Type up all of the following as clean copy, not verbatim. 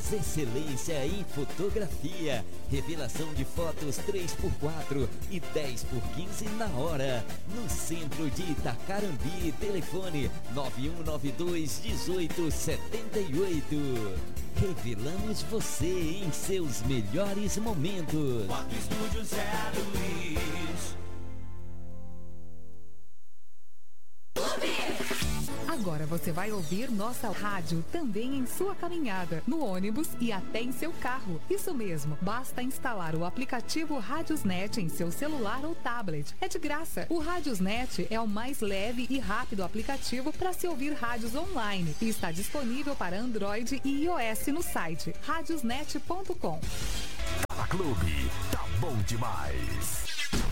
Fotos excelência em fotografia. Revelação de fotos 3x4 e 10x15 na hora. No centro de Itacarambi, telefone 9192-1878. Revelamos você em seus melhores momentos. Foto Estúdio Zé Luiz. Agora você vai ouvir nossa rádio também em sua caminhada, no ônibus e até em seu carro. Isso mesmo, basta instalar o aplicativo Radiosnet em seu celular ou tablet. É de graça. O Radiosnet é o mais leve e rápido aplicativo para se ouvir rádios online e está disponível para Android e iOS no site radiosnet.com. Fala Clube, tá bom demais.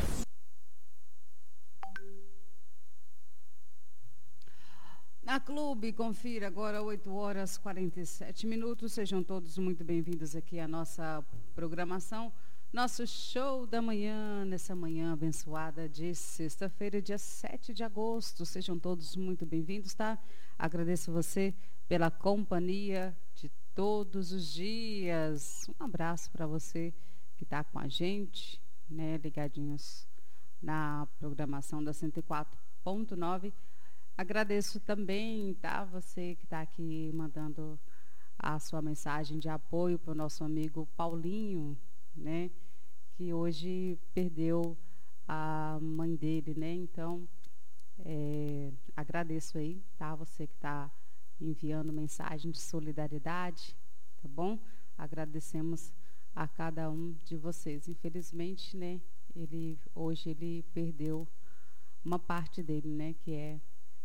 Na Clube, confira agora 8h47. Sejam todos muito bem-vindos aqui à nossa programação. Nosso show da manhã, nessa manhã abençoada de sexta-feira, dia 7 de agosto. Sejam todos muito bem-vindos, tá? Agradeço você pela companhia de todos os dias. Um abraço para você que está com a gente, né? Ligadinhos na programação da 104.9. Agradeço também, tá? Você que está aqui mandando a sua mensagem de apoio para o nosso amigo Paulinho, né? Que hoje perdeu a mãe dele, né? Então, agradeço aí, tá? Você que está enviando mensagem de solidariedade, tá bom? Agradecemos a cada um de vocês. Infelizmente, né? Hoje ele perdeu uma parte dele, né? Que é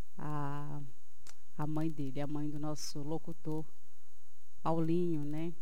a mãe dele, a mãe do nosso locutor Paulinho, né?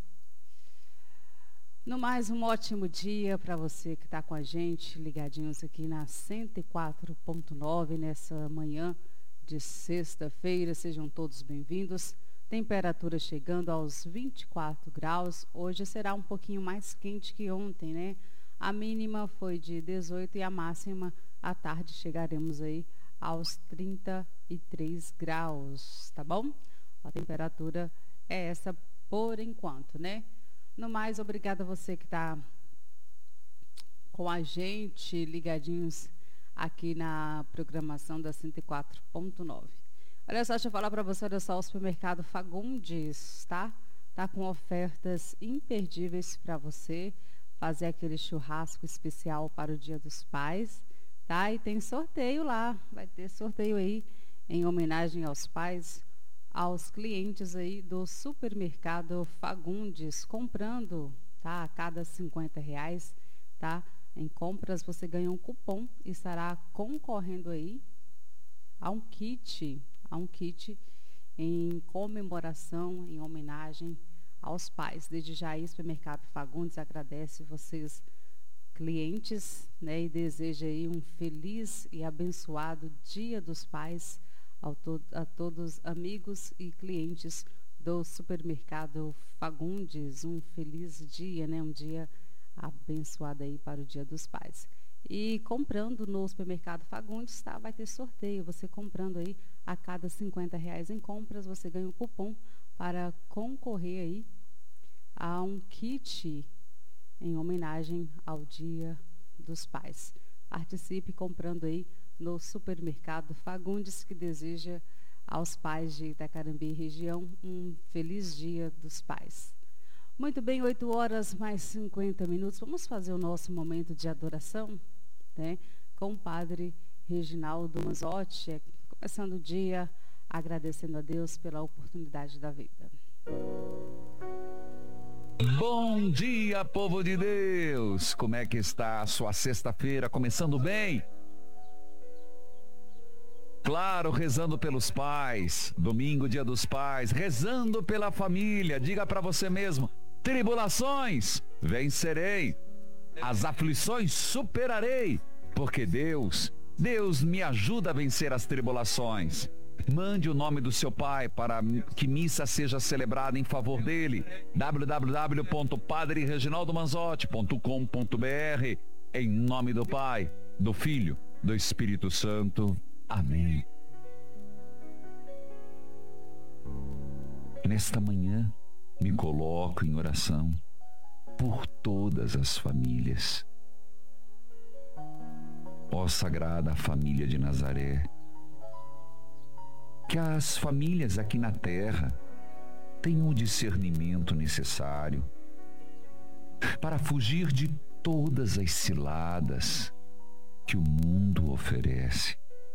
No mais, um ótimo dia para você que está com a gente, ligadinhos aqui na 104.9 nessa manhã de sexta-feira. Sejam todos bem-vindos. Temperatura chegando aos 24 graus. Hoje será um pouquinho mais quente que ontem, né? A mínima foi de 18 e a máxima à tarde chegaremos aí aos 33 graus, tá bom? A temperatura é essa por enquanto, né? No mais, obrigada a você que está com a gente, ligadinhos aqui na programação da 104.9. Olha só, deixa eu falar para você, olha só, o supermercado Fagundes, tá? Tá com ofertas imperdíveis para você fazer aquele churrasco especial para o Dia dos Pais. Tá? E tem sorteio lá, vai ter sorteio aí em homenagem aos pais, aos clientes aí do supermercado Fagundes, comprando, tá? A cada R$50, tá? Em compras você ganha um cupom e estará concorrendo aí a um kit em comemoração, em homenagem aos pais. Desde já aí, o supermercado Fagundes agradece vocês, clientes, né, e deseja aí um feliz e abençoado Dia dos Pais a todos amigos e clientes do supermercado Fagundes. Um feliz dia, né, um dia abençoado aí para o Dia dos Pais. E comprando no supermercado Fagundes, tá, vai ter sorteio. Você comprando aí a cada R$50 em compras, você ganha um cupom para concorrer aí a um kit em homenagem ao Dia dos Pais. Participe comprando aí no supermercado Fagundes, que deseja aos pais de Itacarambi e região um feliz Dia dos Pais. Muito bem, 8h50. Vamos fazer o nosso momento de adoração, né? Com o Padre Reginaldo Manzotti, começando o dia agradecendo a Deus pela oportunidade da vida. Bom dia, povo de Deus! Como é que está a sua sexta-feira? Começando bem? Claro, rezando pelos pais. Domingo, Dia dos Pais. Rezando pela família. Diga para você mesmo: tribulações vencerei. As aflições superarei. Porque Deus me ajuda a vencer as tribulações. Mande o nome do seu pai para que missa seja celebrada em favor dele. www.padrereginaldomanzotti.com.br. Em nome do Pai, do Filho, do Espírito Santo. Amém. Nesta manhã, me coloco em oração por todas as famílias. Ó Sagrada Família de Nazaré, que as famílias aqui na terra tenham o discernimento necessário para fugir de todas as ciladas que o mundo oferece.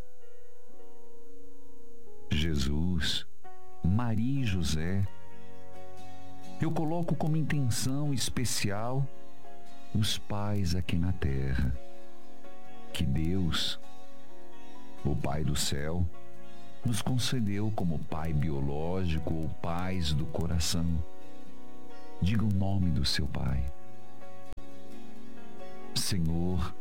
Jesus, Maria e José, eu coloco como intenção especial os pais aqui na terra. Que Deus, o Pai do céu, nos concedeu como pai biológico ou pais do coração. Diga o nome do seu pai. Senhor,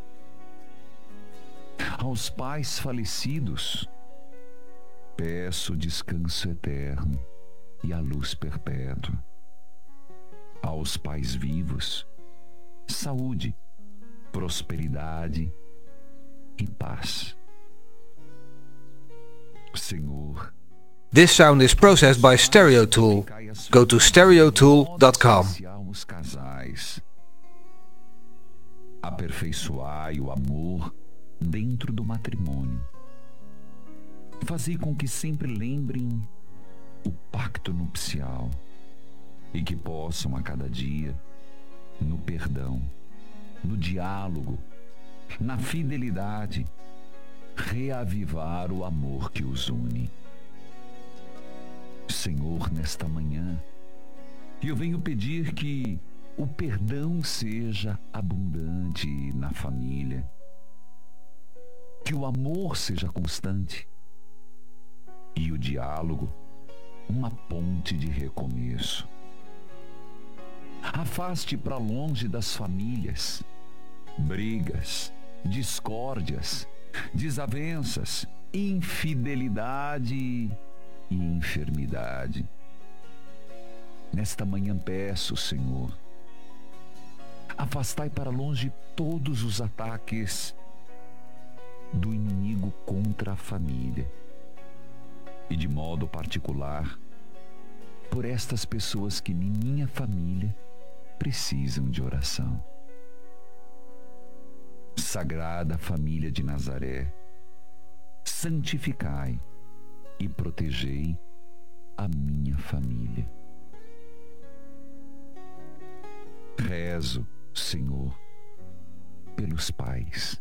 aos pais falecidos, peço descanso eterno e a luz perpétua. Aos pais vivos, saúde, prosperidade e paz. Senhor, This sound is processed by StereoTool. Go to stereotool.com. Os casais. Aperfeiçoai o amor dentro do matrimônio. Fazei com que sempre lembrem o pacto nupcial e que possam a cada dia, no perdão, no diálogo, na fidelidade, reavivar o amor que os une. Senhor, nesta manhã, eu venho pedir que o perdão seja abundante na família, que o amor seja constante e o diálogo uma ponte de recomeço. Afaste para longe das famílias brigas, discórdias, desavenças, infidelidade e enfermidade. Nesta manhã peço, Senhor, afastai para longe todos os ataques do inimigo contra a família e, de modo particular, por estas pessoas que em minha família precisam de oração. Sagrada Família de Nazaré, santificai e protegei a minha família. Rezo, Senhor, pelos pais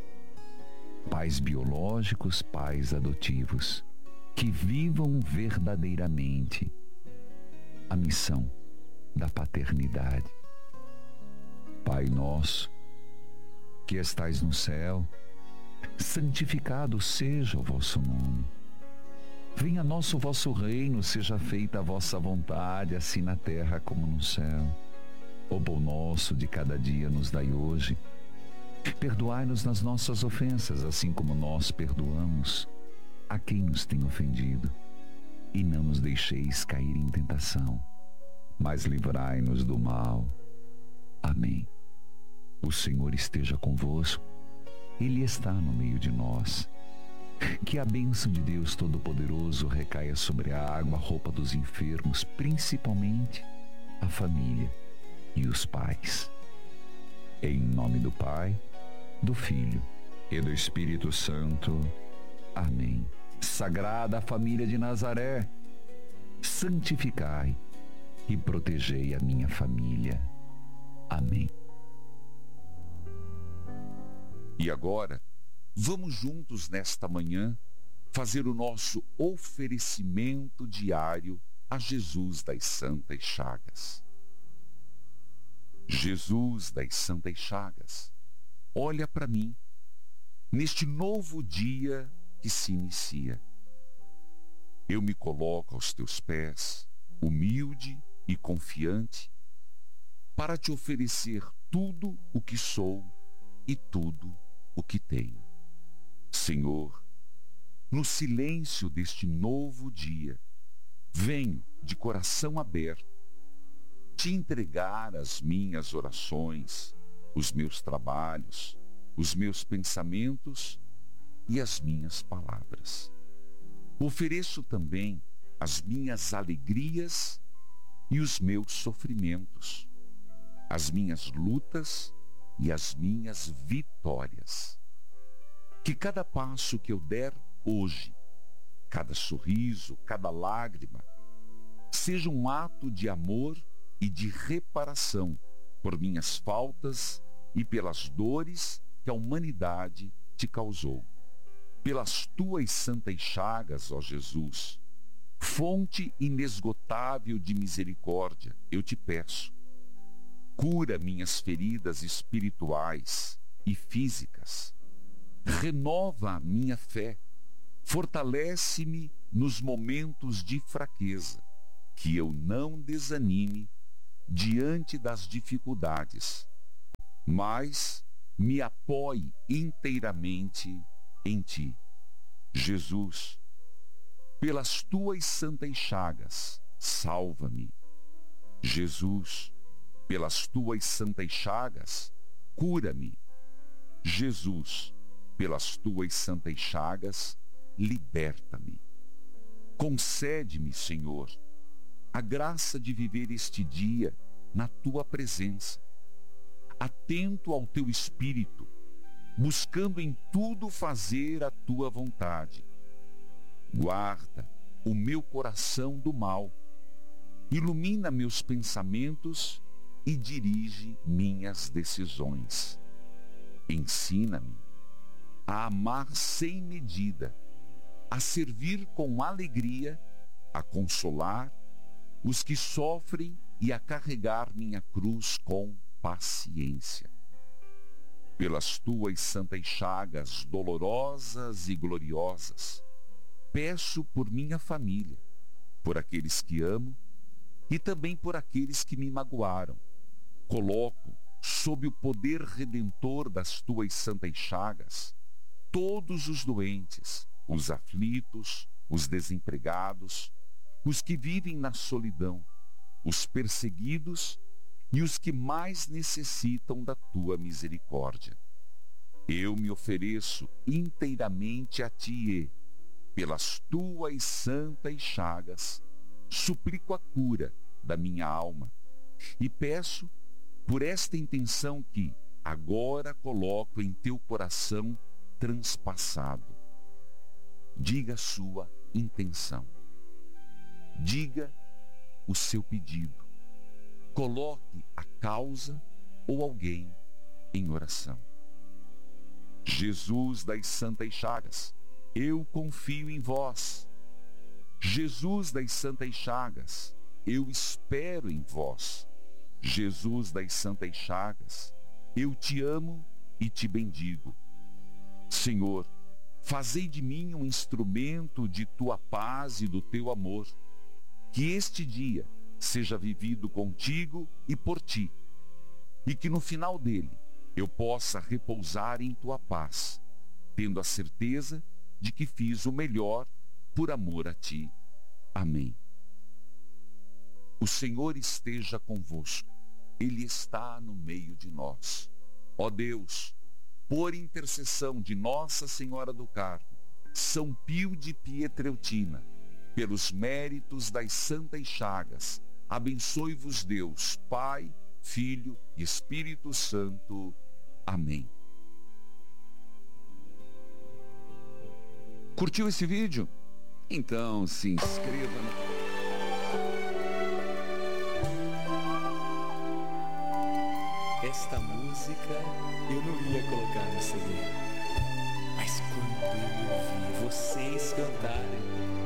biológicos, pais adotivos, que vivam verdadeiramente a missão da paternidade. Pai nosso, que estais no céu, santificado seja o vosso nome. Venha a nós o vosso reino, seja feita a vossa vontade, assim na terra como no céu. O pão nosso de cada dia nos dai hoje. Perdoai-nos nas nossas ofensas, assim como nós perdoamos a quem nos tem ofendido. E não nos deixeis cair em tentação, mas livrai-nos do mal. Amém. O Senhor esteja convosco, Ele está no meio de nós. Que a bênção de Deus Todo-Poderoso recaia sobre a água, a roupa dos enfermos, principalmente a família e os pais. Em nome do Pai, do Filho e do Espírito Santo. Amém. Sagrada Família de Nazaré, santificai e protegei a minha família. Amém. E agora, vamos juntos nesta manhã fazer o nosso oferecimento diário a Jesus das Santas Chagas. Jesus das Santas Chagas, olha para mim, neste novo dia que se inicia. Eu me coloco aos teus pés, humilde e confiante, para te oferecer tudo o que sou e tudo o que tenho. Senhor, no silêncio deste novo dia, venho de coração aberto te entregar as minhas orações, os meus trabalhos, os meus pensamentos e as minhas palavras. Ofereço também as minhas alegrias e os meus sofrimentos, as minhas lutas e as minhas vitórias. Que cada passo que eu der hoje, cada sorriso, cada lágrima, seja um ato de amor e de reparação por minhas faltas e pelas dores que a humanidade te causou. Pelas tuas santas chagas, ó Jesus, fonte inesgotável de misericórdia, eu te peço, cura minhas feridas espirituais e físicas, renova a minha fé, fortalece-me nos momentos de fraqueza, que eu não desanime diante das dificuldades, mas me apoie inteiramente em ti. Jesus, pelas tuas santas chagas, salva-me. Jesus, pelas tuas santas chagas, cura-me. Jesus, pelas tuas santas chagas, liberta-me. Concede-me, Senhor, a graça de viver este dia na tua presença, atento ao teu espírito, buscando em tudo fazer a tua vontade. Guarda o meu coração do mal, ilumina meus pensamentos e dirige minhas decisões. Ensina-me a amar sem medida, a servir com alegria, a consolar os que sofrem e a carregar minha cruz com paciência. Pelas tuas santas chagas dolorosas e gloriosas, peço por minha família, por aqueles que amo e também por aqueles que me magoaram. Coloco sob o poder redentor das tuas santas chagas todos os doentes, os aflitos, os desempregados, os que vivem na solidão, os perseguidos e os que mais necessitam da tua misericórdia. Eu me ofereço inteiramente a ti e, pelas tuas santas chagas, suplico a cura da minha alma e peço por esta intenção que agora coloco em teu coração transpassado. Diga a sua intenção. Diga o seu pedido. Coloque a causa ou alguém em oração. Jesus das santas chagas, eu confio em vós. Jesus das santas chagas, eu espero em vós. Jesus das santas chagas, eu te amo e te bendigo. Senhor, fazei de mim um instrumento de tua paz e do teu amor. Que este dia seja vivido contigo e por ti, e que no final dele eu possa repousar em tua paz, tendo a certeza de que fiz o melhor por amor a ti. Amém. O Senhor esteja convosco, Ele está no meio de nós. Ó Deus, por intercessão de Nossa Senhora do Carmo, São Pio de Pietreutina, pelos méritos das santas chagas, abençoe-vos Deus, Pai, Filho e Espírito Santo. Amém. Curtiu esse vídeo? Então se inscreva no... Esta música eu não ia colocar no CD, mas quando eu ouvi vocês cantarem,